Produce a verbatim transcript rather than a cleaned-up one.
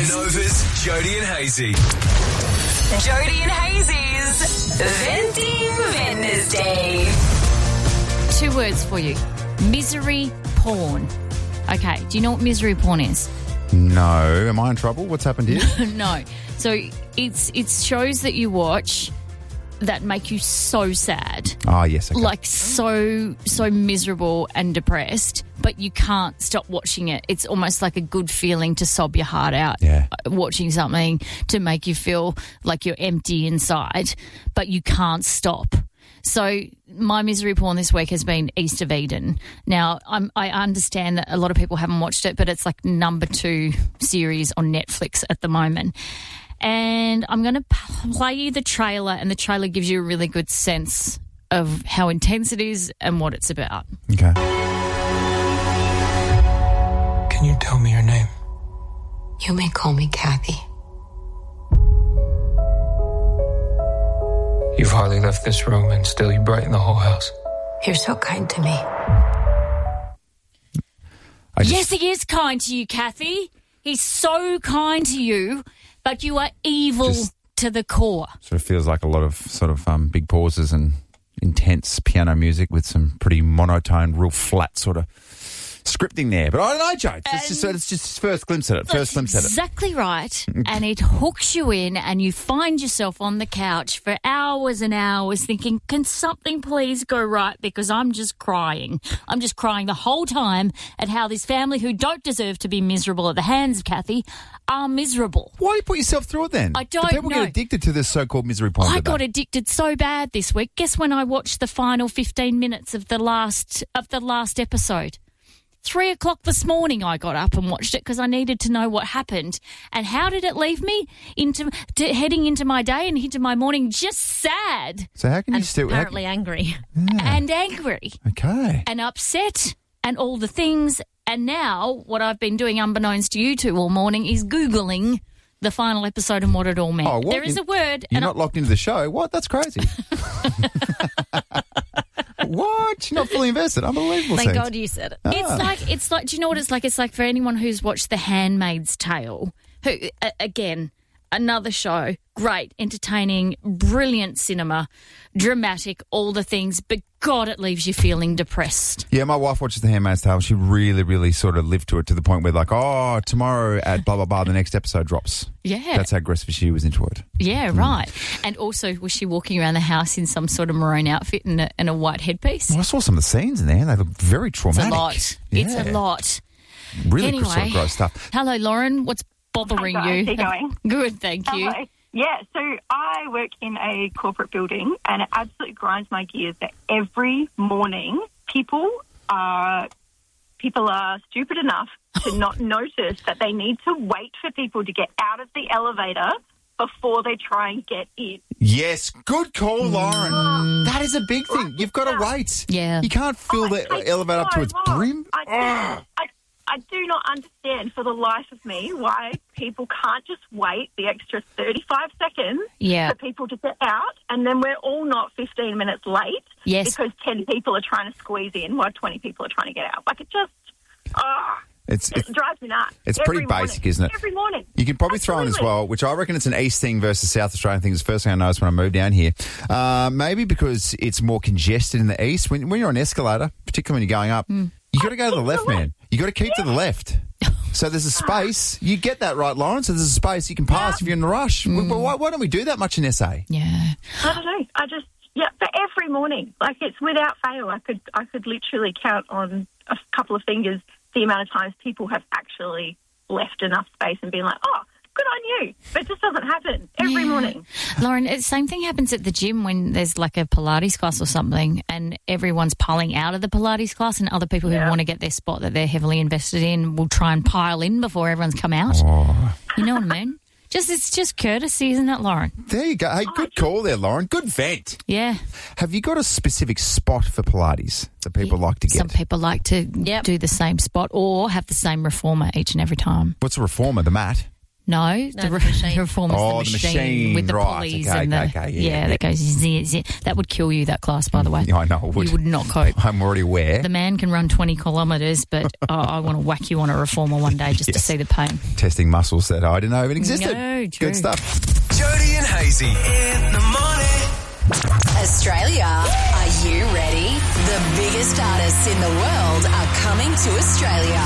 Nova's Jody and Hazy. Jody and Hazy's Venting Wednesday. Two words for you. Misery porn. Okay, do you know what misery porn is? No. Am I in trouble? What's happened here? No. So it's it's shows that you watch that make you so sad. Oh, yes. Okay. Like so, so miserable and depressed, but you can't stop watching it. It's almost like a good feeling to sob your heart out. Yeah. Watching something to make you feel like you're empty inside, but you can't stop. So my misery porn this week has been East of Eden. Now, I'm, I understand that a lot of people haven't watched it, but it's like number two series on Netflix at the moment. And I'm going to play you the trailer, and the trailer gives you a really good sense of how intense it is and what it's about. Okay. Can you tell me your name? You may call me Kathy. You've hardly left this room and still you brighten the whole house. You're so kind to me. I just, Yes, he is kind to you, Kathy. He's so kind to you, but you are evil Just- to the core. Sort of feels like a lot of sort of um, big pauses and intense piano music with some pretty monotone, real flat sort of scripting there. But I don't know, Joe. It's just, it's just first glimpse at it. First glimpse at it. Exactly right. And it hooks you in, and you find yourself on the couch for hours and hours thinking, can something please go right? Because I'm just crying. I'm just crying the whole time at how this family, who don't deserve to be miserable at the hands of Kathy, are miserable. Why do you put yourself through it then? I don't Do people know. get addicted to this so-called misery porn? I don't got they? addicted so bad this week. Guess when I watched the final fifteen minutes of the last of the last episode? Three o'clock this morning I got up and watched it because I needed to know what happened. And how did it leave me? Into to, heading into my day and into my morning just sad So how can you And still... how apparently can- angry. and angry Okay. and upset and all the things. And now what I've been doing, unbeknownst to you two all morning, is Googling the final episode and what it all meant. Oh, what? There is You- a word. You're and not locked into the show? What? That's crazy. What? You're not fully invested? Unbelievable. Thank Saints. God you said it. It's like, it's like, do you know what it's like? It's like for anyone who's watched The Handmaid's Tale, who, a- again, another show, great, entertaining, brilliant cinema, dramatic, all the things, but God, it leaves you feeling depressed. Yeah, my wife watches The Handmaid's Tale. She really, really sort of lived to it to the point where, like, oh, tomorrow at blah, blah, blah, the next episode drops. Yeah. That's how aggressive she was into it. Yeah, right. And also, was she walking around the house in some sort of maroon outfit and a, and a white headpiece? Well, I saw some of the scenes in there. They look very It's traumatic. a lot. Yeah. It's a lot. Really Anyway. sort of gross stuff. Hello, Lauren. What's bothering Hi, guys. you? How you going? Good, thank you. Hello. Yeah, so I work in a corporate building, and it absolutely grinds my gears that every morning people are people are stupid enough to not notice that they need to wait for people to get out of the elevator before they try and get in. Yes, good call, Lauren. That is a big thing. You've got to wait. Yeah. You can't fill Oh, the it takes elevator up to so its long. brim. I, I, I do not understand for the life of me why people can't just wait the extra thirty-five seconds Yeah. for people to get out, and then we're all not fifteen minutes late Yes. because ten people are trying to squeeze in while twenty people are trying to get out. Like, it just, ah, It's, it it's drives me nuts. it's Every pretty basic, morning. isn't it? Every morning. You can probably throw in as Absolutely. well, which I reckon it's an East thing versus South Australian thing. It's the first thing I noticed when I moved down here. Uh, maybe because it's more congested in the East. When, when you're on an escalator, particularly when you're going up, Hmm. you got to go to the left, man. You got to keep to the left. So there's a space. You get that right, Lawrence. So there's a space you can pass if you're in a rush. Hmm. Well, why, why don't we do that much in S A? Yeah. I don't know. I just, yeah, but every morning, like, it's without fail. I could, I could literally count on a couple of fingers the amount of times people have actually left enough space and been like, oh, good on you. But it just doesn't happen every Yeah. morning. Lauren, the same thing happens at the gym when there's like a Pilates class or something and everyone's piling out of the Pilates class, and other people who Yeah. want to get their spot that they're heavily invested in will try and pile in before everyone's come out. Oh. You know what I mean? Just It's just courtesy, isn't it, Lauren? There you go. Hey, good call there, Lauren. Good vent. Yeah. Have you got a specific spot for Pilates that people like to get? Some people like to Yep. do the same spot or have the same reformer each and every time. What's a reformer? The mat? No, the, the machine. reform is Oh, the the machine, machine, with the right, pulleys okay, and the okay, okay, yeah, yeah, yeah. that goes zzz, zzz. That would kill you. That class, by the way. Yeah, I know it would. You would not cope. I'm already aware. The man can run twenty kilometres, but oh, I want to whack you on a reformer one day just to Yes. see the pain. Testing muscles that I didn't know even existed. No, true. Good stuff. Jody and Hazy in the morning. Australia, are you ready? The biggest artists in the world are coming to Australia.